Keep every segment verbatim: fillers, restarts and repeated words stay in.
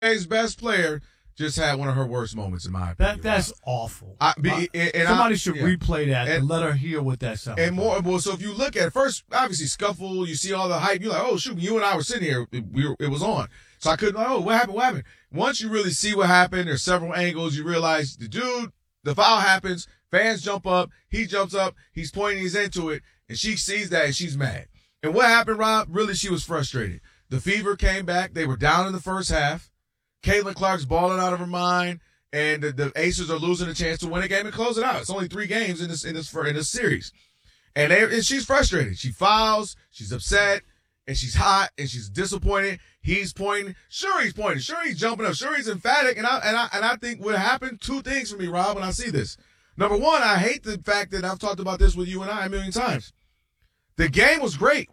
Today's best player just had one of her worst moments, in my opinion. That that's awful. I, be, uh, and, and somebody I, should yeah. replay that and, and let her hear what that sounds and more. like. Well, so if you look at it, first, obviously scuffle, you see all the hype, you're like, oh shoot, you and I were sitting here, it, we were, it was on, so I couldn't. Like, oh, what happened? What happened? Once you really see what happened, there's several angles. You realize the dude, the foul happens, fans jump up, he jumps up, he's pointing, he's into it, and she sees that and she's mad. And what happened, Rob? Really, she was frustrated. The fever came back. They were down in the first half. Caitlin Clark's balling out of her mind, and the, the Aces are losing a chance to win a game and close it out. It's only three games in this in this in this series, and, they, and she's frustrated. She fouls, she's upset, and she's hot, and she's disappointed. He's pointing. Sure, he's pointing. Sure, he's jumping up. Sure, he's emphatic. And I and I and I think what happened. Two things for me, Rob, when I see this. Number one, I hate the fact that I've talked about this with you and I a million times. The game was great.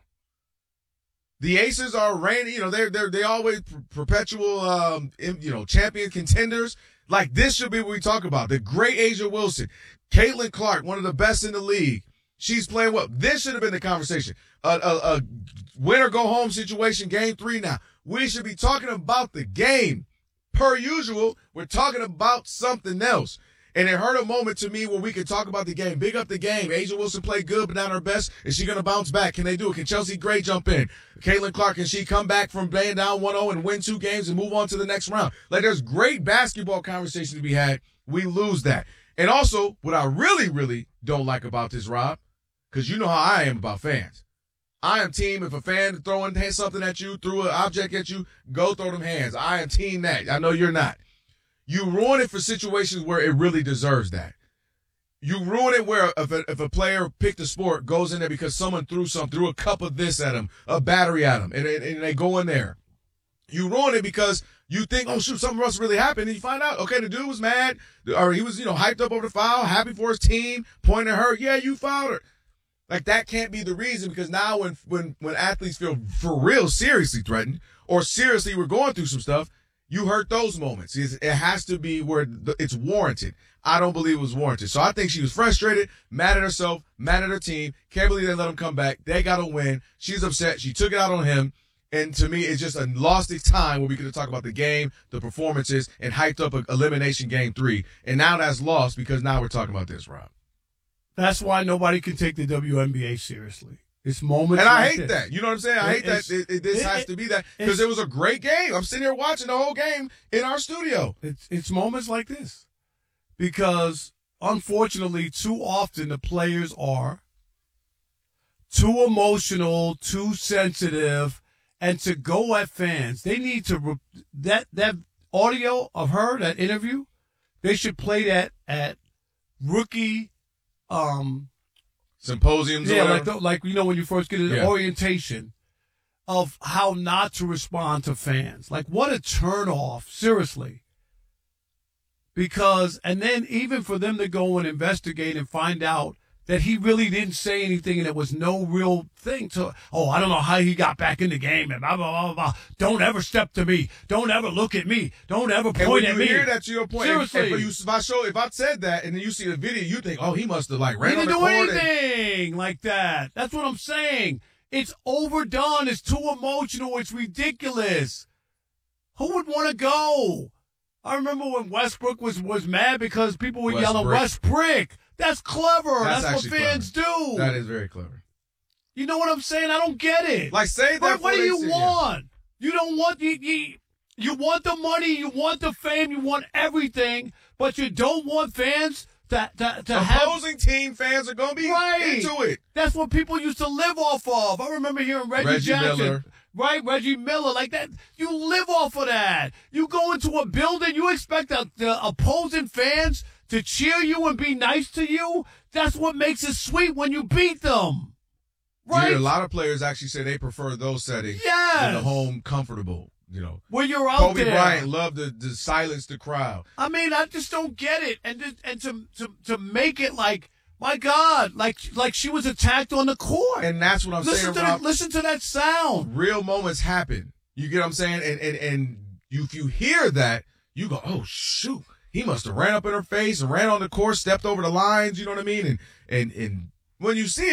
The Aces are reigning, you know, they're, they're, they always perpetual, um, you know, champion contenders. Like, this should be what we talk about. The great A'ja Wilson, Caitlin Clark, one of the best in the league. She's playing well. This should have been the conversation. A, a, a win or go home situation, game three now. We should be talking about the game. Per usual, we're talking about something else. And it hurt a moment to me where we could talk about the game. Big up the game. A'ja Wilson played good, but not her best. Is she going to bounce back? Can they do it? Can Chelsea Gray jump in? Caitlin Clark, can she come back from being down one oh and win two games and move on to the next round? Like, there's great basketball conversation to be had. We lose that. And also, what I really, really don't like about this, Rob, because you know how I am about fans. I am team, if a fan throwing something at you, threw an object at you, go throw them hands. I am team that. I know you're not. You ruin it for situations where it really deserves that. You ruin it where if a, if a player picked a sport, goes in there because someone threw something, threw a cup of this at him, a battery at him, and, and, and they go in there. You ruin it because you think, oh, shoot, something else really happened, and you find out, okay, the dude was mad, or he was, you know, hyped up over the foul, happy for his team, pointing at her, yeah, you fouled her. Like, that can't be the reason, because now when, when, when athletes feel for real seriously threatened, or seriously we're going through some stuff, you hurt those moments. It has to be where it's warranted. I don't believe it was warranted. So I think she was frustrated, mad at herself, mad at her team. Can't believe they let him come back. They got to win. She's upset. She took it out on him. And to me, it's just a lost time where we could have talked about the game, the performances, and hyped up an elimination game three. And now that's lost because now we're talking about this, Rob. That's why nobody can take the W N B A seriously. It's moments And I like hate this. that. You know what I'm saying? I hate that it, it, this it, has it, to be that because it was a great game. I'm sitting here watching the whole game in our studio. It's it's moments like this because, unfortunately, too often the players are too emotional, too sensitive, and to go at fans. They need to re- that that audio of her, that interview. They should play that at rookie. Um, Symposiums, yeah, or like the, like you know when you first get an yeah. orientation of how not to respond to fans. Like, what a turnoff, seriously. Because and then even for them to go and investigate and find out that he really didn't say anything and it was no real thing to. Oh, I don't know how he got back in the game and blah blah blah blah. Don't ever step to me. Don't ever look at me. Don't ever point and when at you me. Hear that to your point. Seriously, if, if, you, if I show, if I said that, and then you see the video, you think, oh, he must have like ran he on didn't the do court anything like that. That's what I'm saying. It's overdone. It's too emotional. It's ridiculous. Who would want to go? I remember when Westbrook was was mad because people were Westbrook. yelling Westbrook. That's clever. That's, That's what fans clever. do. That is very clever. You know what I'm saying? I don't get it. Like, say that. What, what do you see, want? Yeah. You don't want you, you you want the money, you want the fame, you want everything, but you don't want fans to to, to opposing have, team fans are going to be right. into it. That's what people used to live off of. I remember hearing Reggie, Reggie Jackson. Miller. Right, Reggie Miller, like that. You live off of that. You go into a building, you expect the, the opposing fans to cheer you and be nice to you. That's what makes it sweet when you beat them. Right? Yeah, a lot of players actually say they prefer those settings yes. than the home comfortable, you know. When you're out Kobe there. Bryant loved to, to silence the crowd. I mean, I just don't get it. And to, and to, to, to make it like, my God, like like she was attacked on the court. And that's what I'm listen saying, to Rob. The, listen to that sound. Real moments happen. You get what I'm saying? And and, and you, if you hear that, you go, oh, shoot. He must have ran up in her face and ran on the court, stepped over the lines, you know what I mean? And and and when you see it,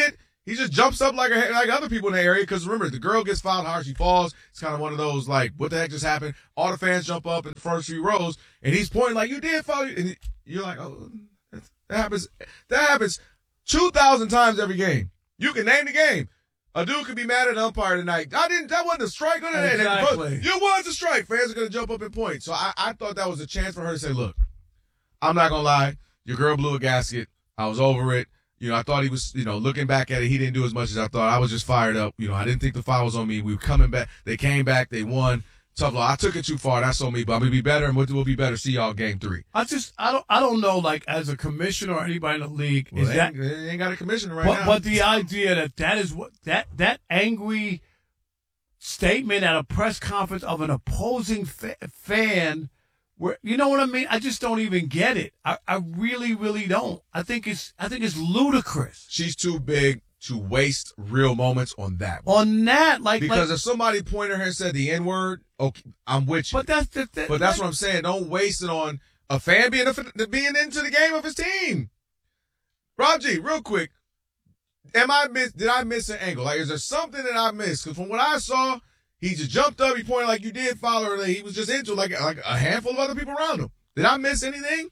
He just jumps up like a, like other people in the area because remember, the girl gets fouled hard, she falls. It's kind of one of those like, what the heck just happened? All the fans jump up in the first few rows, and he's pointing like, you did foul. And you're like, oh, that happens. That happens two thousand times every game. You can name the game. A dude could be mad at the umpire tonight. I didn't. That wasn't a strike on it. Exactly. You was a strike. Fans are gonna jump up and point. So I, I thought that was a chance for her to say, look, I'm not gonna lie. Your girl blew a gasket. I was over it. You know, I thought he was, you know, looking back at it, he didn't do as much as I thought. I was just fired up. You know, I didn't think the foul was on me. We were coming back. They came back. They won. Tough luck. I took it too far. That's on me, but I'm going to be better, and we'll be better. See y'all game three. I just, I don't, I don't know, like, as a commissioner or anybody in the league, well, is they that. Ain't, they ain't got a commissioner right but, now. But the idea that that is what, that, that angry statement at a press conference of an opposing fa- fan, where, you know what I mean? I just don't even get it. I, I really, really don't. I think it's, I think it's ludicrous. She's too big to waste real moments on that one. On that, like, because like, if somebody pointed her and said the N word, okay, I'm with you. But that's the thing. But that's like, what I'm saying. Don't waste it on a fan being a, being into the game of his team. Rob G, real quick, am I miss? Did I miss an angle? Like, is there something that I missed? Because from what I saw, he just jumped up. He pointed like you did, follow her. He was just into like like a handful of other people around him. Did I miss anything?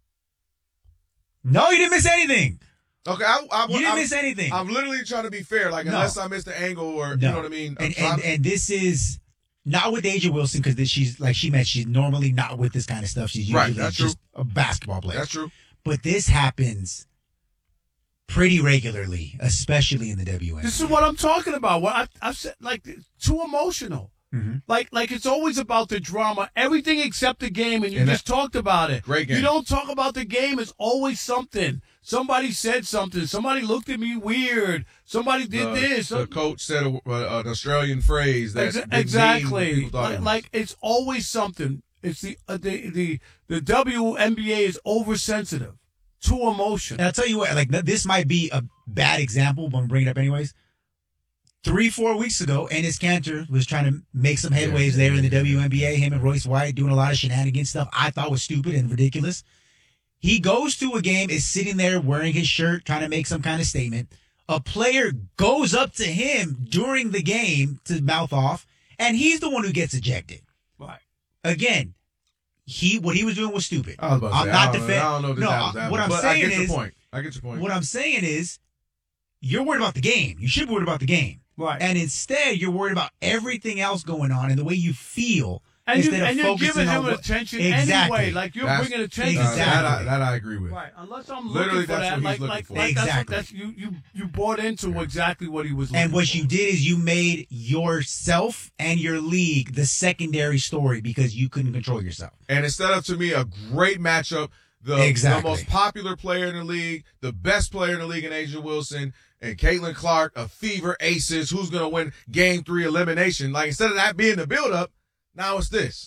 No, you didn't miss anything. Okay, I, I, you didn't I'm, miss anything. I'm literally trying to be fair, like, No. unless I missed the angle or, No. you know what I mean? And, I'm- and, and this is not with Asia Wilson because she's, like she meant, she's normally not with this kind of stuff. She's usually Right, that's just a basketball player. That's true. But this happens pretty regularly, especially in the W N B A. This is what I'm talking about. What I, I've said, like, too emotional. Mm-hmm. Like, like it's always about the drama. Everything except the game, and you And just talked about it. Great game. You don't talk about the game. It's always something. Somebody said something. Somebody looked at me weird. Somebody did the, this. The coach said a, uh, an Australian phrase that Exa- didn't mean exactly. what people thought it Like, was. like it's always something. It's the uh, the the the W N B A is oversensitive, too emotional. And I'll tell you what, like th- this might be a bad example, but I'm bringing it up anyways. Three, four weeks ago, Enes Kanter was trying to make some headways Yeah, there yeah, in the yeah. W N B A. Him and Royce White doing a lot of shenanigans stuff I thought was stupid and ridiculous. He goes to a game, is sitting there wearing his shirt, trying to make some kind of statement. A player goes up to him during the game to mouth off, and he's the one who gets ejected. Right. Again, he what he was doing was stupid. I was about to I'm say, not I don't, know, defend- I don't know that No, that was that what one, I'm but saying I get is- your point. I get your point. What I'm saying is, you're worried about the game. You should be worried about the game. Right. And instead, you're worried about everything else going on and the way you feel And, you, instead of and you're focusing giving him on what, attention exactly. anyway. Like you're That's- bringing attention. Uh, Exactly. that, I, that I agree with. Right. Unless I'm Literally, looking for that's that, what he's like, looking like, for. like that's what Exactly. that's you you you bought into exactly what he was looking And what for. you did is you made yourself and your league the secondary story because you couldn't control yourself. And instead of, to me, a great matchup, the, Exactly. the most popular player in the league, the best player in the league in Asia Wilson, and Caitlin Clark, a fever aces, who's going to win game three elimination. Like, instead of that being the buildup, now it's this.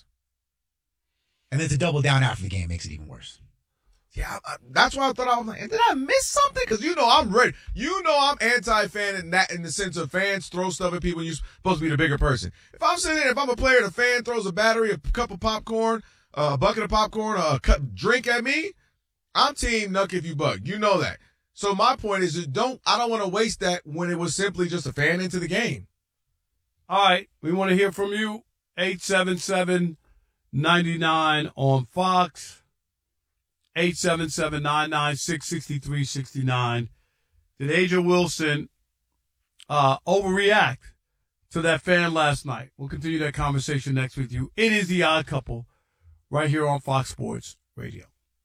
And then to double down after the game makes it even worse. Yeah, I, I, that's why I thought I was like, did I miss something? Because you know I'm ready. You know I'm anti-fan in that, in the sense of fans throw stuff at people. You're supposed to be the bigger person. If I'm sitting there, if I'm a player, and a fan throws a battery, a cup of popcorn, uh, a bucket of popcorn, a cup drink at me, I'm team Nuck if you buck. You know that. So my point is, just don't. I don't want to waste that when it was simply just a fan into the game. All right, we want to hear from you. eight seven seven, nine nine on Fox. eight seven seven, nine nine six, six three six nine. Did Asia Wilson uh, overreact to that fan last night? We'll continue that conversation next with you. It is The Odd Couple right here on Fox Sports Radio.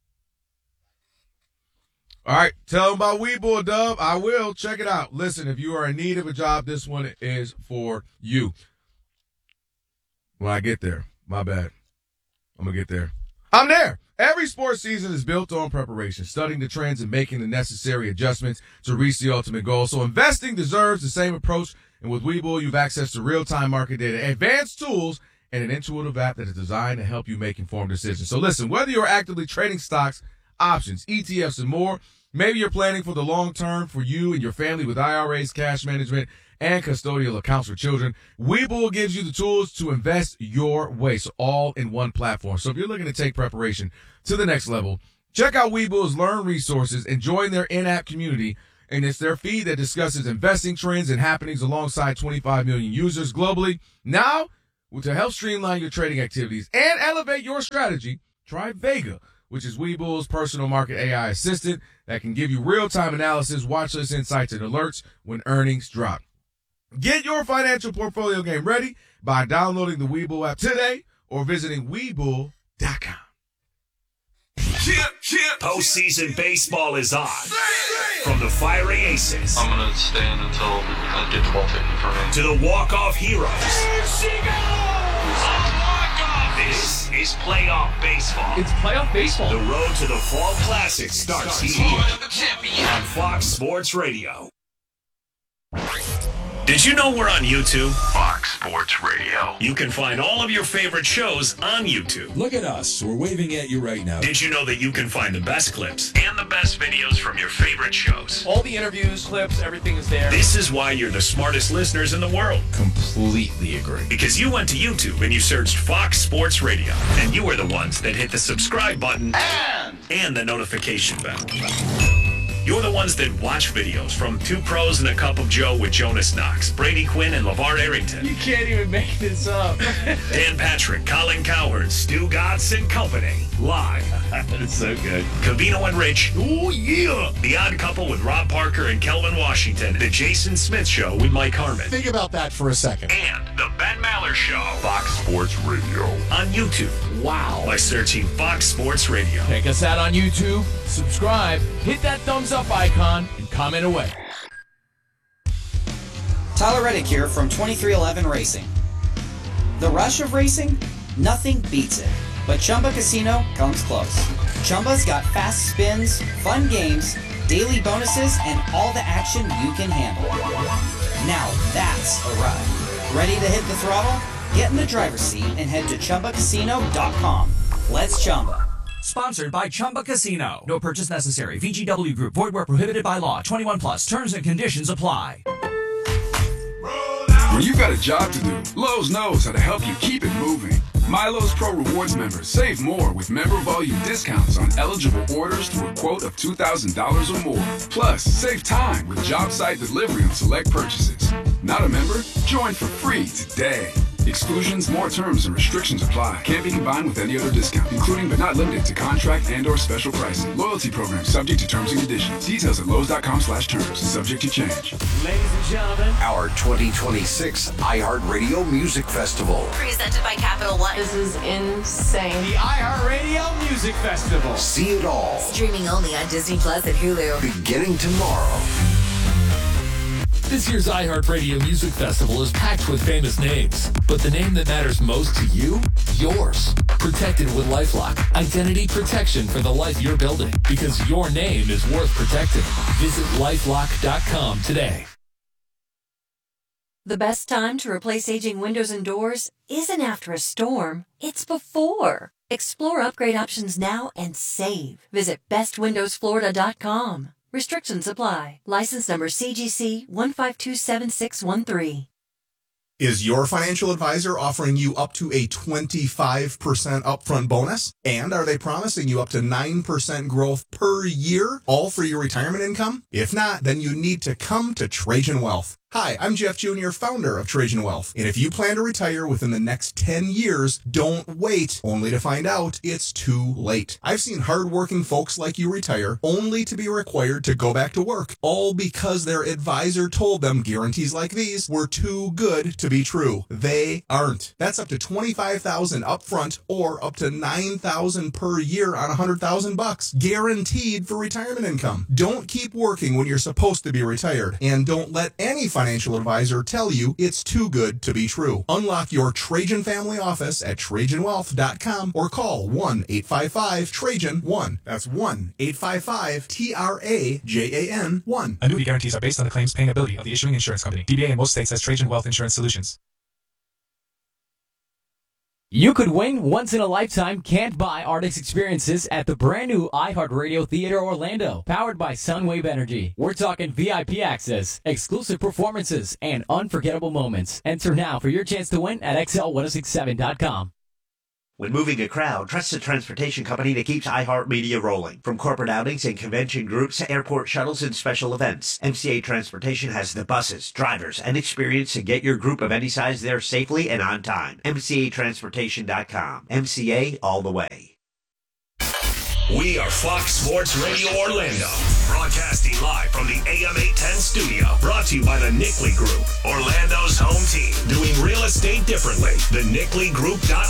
All right, tell them about Webull, Dub. I will. Check it out. Listen, if you are in need of a job, this one is for you. When I get there, my bad. I'm going to get there. I'm there. Every sports season is built on preparation, studying the trends and making the necessary adjustments to reach the ultimate goal. So investing deserves the same approach. And with Webull, you've access to real-time market data, advanced tools, and an intuitive app that is designed to help you make informed decisions. So listen, whether you're actively trading stocks, options, E T Fs, and more, maybe you're planning for the long term for you and your family with I R As, cash management, and custodial accounts for children, Webull gives you the tools to invest your way, so all in one platform. So if you're looking to take preparation to the next level, check out Webull's Learn resources and join their in-app community and it's their feed that discusses investing trends and happenings alongside twenty-five million users globally. Now, to help streamline your trading activities and elevate your strategy, try Vega, which is Webull's personal market A I assistant that can give you real-time analysis, watch list insights, and alerts when earnings drop. Get your financial portfolio game ready by downloading the Webull app today or visiting Webull dot com. Postseason baseball is on. From the fiery aces. I'm going to stand until I get the ball taken from me. To the walk-off heroes. Here she goes! A walk-off! This is playoff baseball. It's playoff baseball. The road to the Fall Classic starts here on Fox Sports Radio. Did you know we're on YouTube? Fox Sports Radio. You can find all of your favorite shows on YouTube. Look at us. We're waving at you right now. Did you know that you can find the best clips and the best videos from your favorite shows? All the interviews, clips, everything is there. This is why you're the smartest listeners in the world. Completely agree. Because you went to YouTube and you searched Fox Sports Radio. And you were the ones that hit the subscribe button and, and the notification bell. You're the ones that watch videos from Two Pros and a Cup of Joe with Jonas Knox, Brady Quinn, and LeVar Arrington. You can't even make this up. Dan Patrick, Colin Cowherd, Stu Godson and Company. Live. That's so good. Cavino and Rich. Oh, yeah. The Odd Couple with Rob Parker and Kelvin Washington. The Jason Smith Show with Mike Harmon. Think about that for a second. And the Ben Maller Show. Fox Sports Radio. On YouTube. Wow. By searching Fox Sports Radio. Check us out on YouTube. Subscribe. Hit that thumbs up icon and comment away. Tyler Reddick here from twenty-three eleven Racing. The rush of racing? Nothing beats it. But Chumba Casino comes close. Chumba's got fast spins, fun games, daily bonuses, and all the action you can handle. Now that's a ride. Ready to hit the throttle? Get in the driver's seat and head to Chumba Casino dot com. Let's Chumba. Sponsored by Chumba Casino. No purchase necessary. V G W Group. Void where prohibited by law. twenty-one plus. Terms and conditions apply. When you got a job to do, Lowe's knows how to help you keep it moving. MyLowe's Pro Rewards members save more with member volume discounts on eligible orders through a quote of two thousand dollars or more. Plus, save time with job site delivery on select purchases. Not a member? Join for free today. Exclusions, more terms, and restrictions apply. Can't be combined with any other discount, including but not limited to contract and or special pricing. Loyalty program subject to terms and conditions. Details at Lowe's dot com slash terms. Subject to change. Ladies and gentlemen, our twenty twenty-six iHeartRadio Music Festival. Presented by Capital One. This is insane. The iHeartRadio Music Festival. See it all. Streaming only on Disney Plus and Hulu. Beginning tomorrow. This year's iHeartRadio Music Festival is packed with famous names, but the name that matters most to you? Yours. Protected with LifeLock. Identity protection for the life you're building, because your name is worth protecting. Visit lifelock dot com today. The best time to replace aging windows and doors isn't after a storm, it's before. Explore upgrade options now and save. Visit best windows florida dot com. Restrictions apply. License number C G C one five two seven six one three. Is your financial advisor offering you up to a twenty-five percent upfront bonus? And are they promising you up to nine percent growth per year, all for your retirement income? If not, then you need to come to Trajan Wealth. Hi, I'm Jeff Junior, founder of Trajan Wealth. And if you plan to retire within the next ten years, don't wait only to find out it's too late. I've seen hardworking folks like you retire only to be required to go back to work, all because their advisor told them guarantees like these were too good to be true. They aren't. That's up to twenty-five thousand dollars upfront or up to nine thousand dollars per year on one hundred thousand bucks, guaranteed for retirement income. Don't keep working when you're supposed to be retired, and don't let any financial advisor tell you it's too good to be true. Unlock your Trajan family office at Trajan Wealth dot com or call one eight five five Trajan one. That's one eight five five T R A J A N one. Annuity guarantees are based on the claims paying ability of the issuing insurance company. D B A in most states has Trajan Wealth Insurance Solutions. You could win once-in-a-lifetime can't-buy Artist experiences at the brand-new iHeartRadio Theater Orlando, powered by Sunwave Energy. We're talking V I P access, exclusive performances, and unforgettable moments. Enter now for your chance to win at X L ten sixty-seven dot com. When moving a crowd, trust the transportation company that keeps iHeartMedia rolling. From corporate outings and convention groups to airport shuttles and special events, M C A Transportation has the buses, drivers, and experience to get your group of any size there safely and on time. M C A transportation dot com. M C A all the way. We are Fox Sports Radio Orlando, broadcasting live from the A M eight ten studio, brought to you by the Nickley Group, Orlando's home team, doing real estate differently. the nickley group dot